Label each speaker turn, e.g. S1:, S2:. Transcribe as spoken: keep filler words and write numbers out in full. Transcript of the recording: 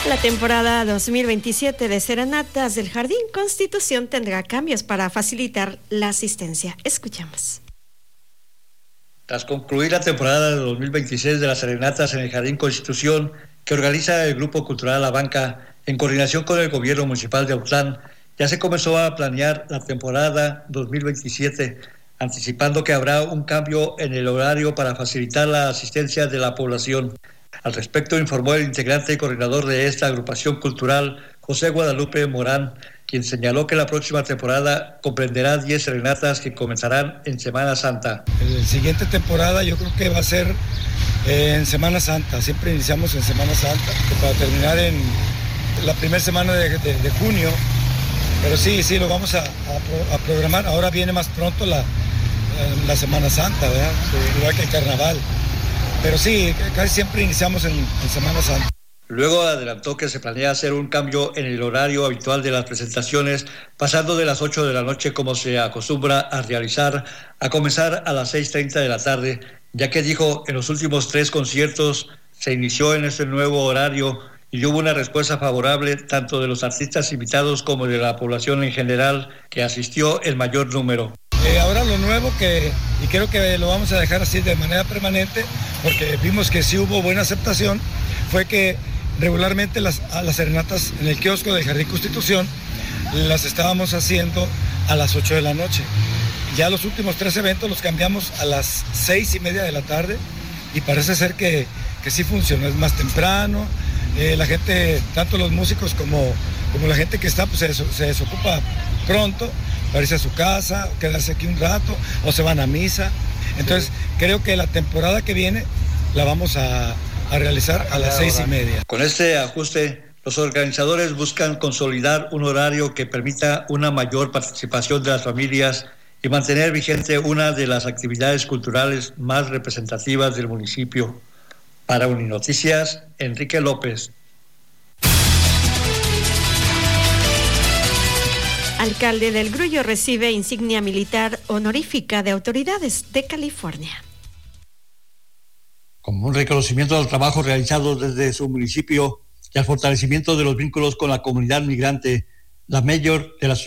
S1: La temporada dos mil veintisiete de Serenatas del Jardín Constitución tendrá cambios para facilitar la asistencia. Escuchamos.
S2: Tras concluir la temporada de dos mil veintiséis de las Serenatas en el Jardín Constitución, que organiza el Grupo Cultural La Banca, en coordinación con el Gobierno Municipal de Autlán, ya se comenzó a planear la temporada dos mil veintisiete, anticipando que habrá un cambio en el horario para facilitar la asistencia de la población. Al respecto informó el integrante y coordinador de esta agrupación cultural, José Guadalupe Morán, quien señaló que la próxima temporada comprenderá diez serenatas que comenzarán en Semana Santa.
S3: La siguiente temporada yo creo que va a ser eh, en Semana Santa, siempre iniciamos en Semana Santa, para terminar en la primera semana de, de, de junio, pero sí, sí, lo vamos a, a, a programar. Ahora viene más pronto la, la Semana Santa, ¿verdad? Sí. Igual que el Carnaval. Pero sí, casi siempre iniciamos en, en Semana Santa.
S2: Luego adelantó que se planea hacer un cambio en el horario habitual de las presentaciones, pasando de las ocho de la noche, como se acostumbra a realizar, a comenzar a las seis treinta de la tarde, ya que dijo en los últimos tres conciertos se inició en este nuevo horario y hubo una respuesta favorable tanto de los artistas invitados como de la población en general, que asistió en mayor número.
S3: Eh, ahora lo nuevo, que y creo que lo vamos a dejar así de manera permanente, porque vimos que sí hubo buena aceptación, fue que regularmente las, a las serenatas en el kiosco del Jardín Constitución las estábamos haciendo a las ocho de la noche. Ya los últimos tres eventos los cambiamos a las seis y media de la tarde y parece ser que, que sí funciona, es más temprano, eh, la gente, tanto los músicos como, como la gente que está, pues se, se desocupa pronto, para irse a su casa, quedarse aquí un rato, o se van a misa. Entonces, sí, creo que la temporada que viene la vamos a, a realizar a las seis y media.
S2: Con este ajuste, los organizadores buscan consolidar un horario que permita una mayor participación de las familias y mantener vigente una de las actividades culturales más representativas del municipio. Para Uninoticias, Enrique López.
S1: Alcalde del Grullo recibe insignia militar honorífica de autoridades de California.
S2: Como un reconocimiento al trabajo realizado desde su municipio y al fortalecimiento de los vínculos con la comunidad migrante, la mayor de la ciudad